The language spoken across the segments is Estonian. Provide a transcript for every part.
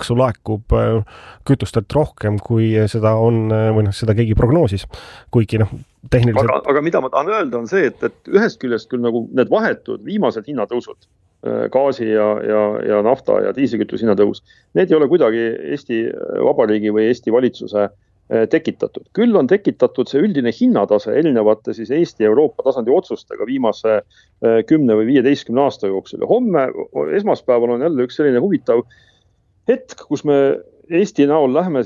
maksu laekub kütustelt rohkem, kui seda on, või seda keegi prognoosis, kuigi tehniliselt... Aga mida ma tahan öelda on see, et ühest küljest küll nagu need vahetud viimased hinnatõusud, gaasi ja nafta ja diislikütuse hinnatõus, need ei ole kuidagi Eesti Vabariigi või Eesti valitsuse tekitatud. Küll on tekitatud see üldine hinnatase erinevate siis Eesti ja Euroopa tasandi otsustega viimase 10 või 15 aasta jooksul. Ja homme, esmaspäeval on jälle üks selline huvitav hetk, kus me Eesti näol lähme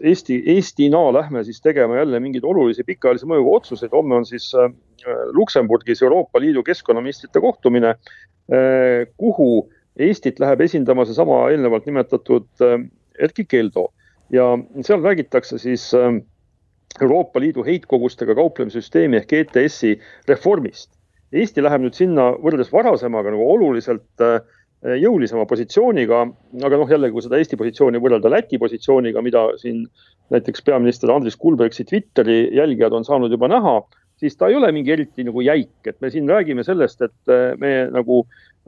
siis tegema jälle mingeid olulisi pikaajalise mõjuga otsuseid. Homme on siis Luksemburgis Euroopa Liidu keskkonnaministrite kohtumine, kuhu Eestit läheb esindama see sama eelnevalt nimetatud Erkki Keldo. Ja seal räägitakse siis Euroopa Liidu heitkogustega kauplemissüsteemi ehk ETS-i reformist. Eesti läheb nüüd sinna võrreldes varasemaga nagu oluliselt jõulisema positsiooniga, aga jälle kui seda Eesti positsiooni võrrelda Läti positsiooniga, mida siin näiteks peaminister Andris Kulbergsi Twitteri jälgijad on saanud juba näha, siis ta ei ole mingi eriti nagu jäik, et me siin räägime sellest, et me nagu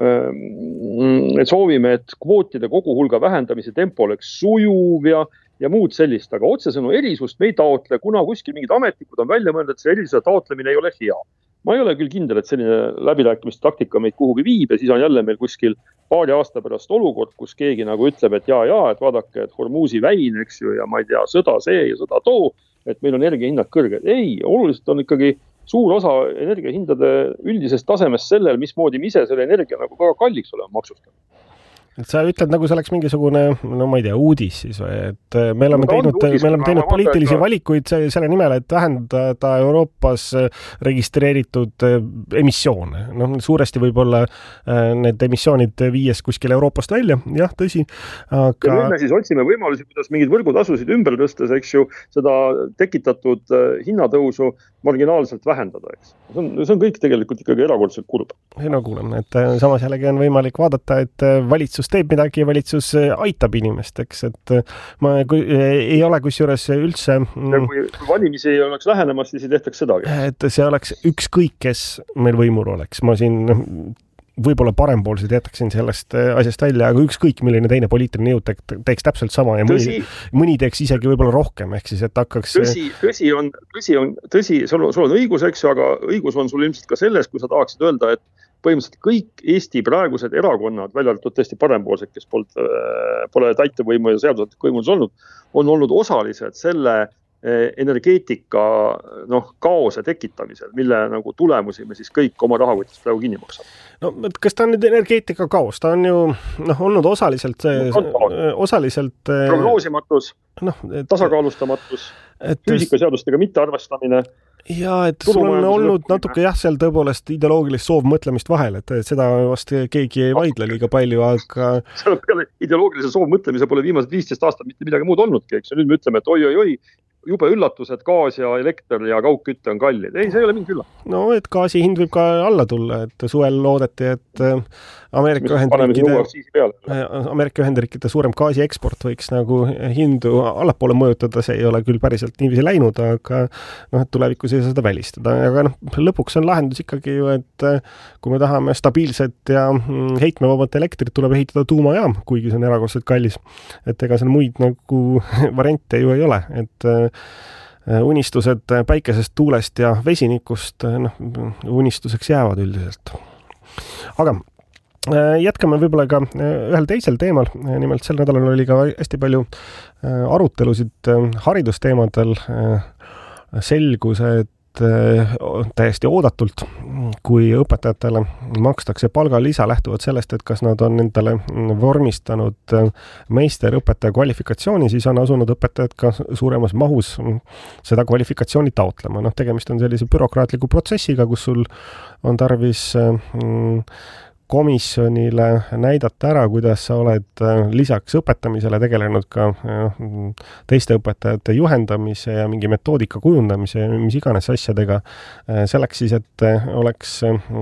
soovime, et kvootide koguhulga vähendamise tempo oleks sujuv ja muud sellist, aga otsesõnu erisust me ei taotle, kuna kuskil mingid ametnikud on välja mõelnud, et see erisuse taotlemine ei ole hea. Ma ei ole küll kindel, et selline läbirääkimiste taktika meid kuhugi viib ja siis on jälle meil kuskil paari aasta pärast olukord, kus keegi nagu ütleb, et et vaadake, et Hormuzi väin, eks ju, ja ma ei tea, sõda see ja sõda too, et meil on energiahinnad kõrged. Ei, oluliselt on ikkagi suur osa energiahindade üldisest tasemest sellel, mismoodi me ise selle energia nagu väga kalliks oleme maksustanud. Et sa ütled, nagu see oleks mingisugune, ma ei tea, uudis siis või, et me oleme teinud poliitilisi valikuid selle nimel, et vähendada Euroopas registreeritud emissioone. Suuresti võib-olla need emissioonid viies kuskil Euroopast välja, jah, tõsi. Aga... Ja nüüd me siis otsime võimalusi, kuidas mingid võrgutasusid ümber tõstes, eks ju, seda tekitatud hinnatõusu marginaalselt vähendada, eks. See on kõik tegelikult ikkagi erakordselt kurb. No kuuleme, et samas jällegi on võimalik vaadata, et valitsus teeb midagi ja valitsus aitab inimesteks, et ei ole kusjuures üldse... Ja kui valimisi ei oleks lähenemas, siis ei tehtaks sedagi. Et see oleks ükskõik, kes meil võimul oleks. Ma siin võib-olla parempoolsed jätaksin sellest asjast välja, aga ükskõik milline teine poliitiline jõud teeks täpselt sama ja mõni teeks isegi võib-olla rohkem, ehk siis, et hakkaks... Tõsi, sul on õigus, eks ju, aga õigus on sul ilmselt ka selles, kui sa tahaksid öelda, et põhimõtteliselt kõik Eesti praegused erakonnad, välja arvatud tõesti parempoolsed, kes pole täitevvõimu ja seadusandliku võimulus olnud, on olnud osalised selle energeetika kaose tekitamisel, mille nagu tulemusi me siis kõik oma rahakotist praegu kinni maksame. No, kas ta on nüüd energeetika kaos? Ta on ju olnud osaliselt prognoosimatus, tasakaalustamatus, füüsikaseadustega mittearvestamine. Ja, et sul on olnud natuke seal tõepoolest ideoloogilist soovmõtlemist vahel, et seda vast keegi ei vaidle liiga palju, aga... Seal peale ideoloogilise soovmõtlemise pole viimased 15 aastat mitte midagi muud olnudki, eks. Ja nüüd me ütleme, et oi, jube üllatus, et gaas ja elekter ja kaugkütte on kallid. Ei, see ei ole mingi üllatus. No, et gaasi hind võib ka alla tulla, et suvel loodeti, et Ameerika Ühendriikide suurem gaasi eksport võiks nagu hindu allapoole mõjutada, see ei ole küll päriselt niiviisi läinud, aga et tulevikus ei saa seda välistada. Aga lõpuks on lahendus ikkagi ju, et kui me tahame stabiilset ja heitmevabat elektrit, tuleb ehitada tuumajaam, kuigi see on erakordselt kallis. Et ega seal muid nagu variante ju ei ole, et unistused päikesest, tuulest ja vesinikust unistuseks jäävad üldiselt. Aga jätkame võib-olla ka ühel teisel teemal, nimelt sel nädalal oli ka hästi palju arutelusid haridusteemadel, selgus, et täiesti oodatult, kui õpetajatele makstakse palgalisa lähtuvalt sellest, et kas nad on endale vormistanud meisterõpetaja kvalifikatsiooni, siis on asunud õpetajad ka suuremas mahus seda kvalifikatsiooni taotlema. Tegemist on sellise bürokraatliku protsessiga, kus sul on tarvis komisjonile näidata ära, kuidas sa oled lisaks õpetamisele tegelenud ka teiste õpetajate juhendamise ja mingi metoodika kujundamise ja mis iganes asjadega selleks siis, et oleks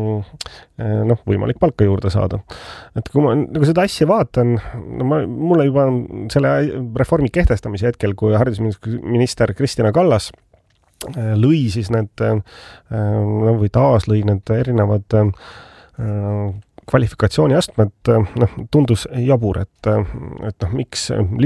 võimalik palka juurde saada. Et kui ma nagu seda asja vaatan, mulle juba selle reformi kehtestamise hetkel, kui haridusminister Kristina Kallas lõi siis need või taas lõi need erinevad kvalifikatsiooniastmed, tundus jabur, et miks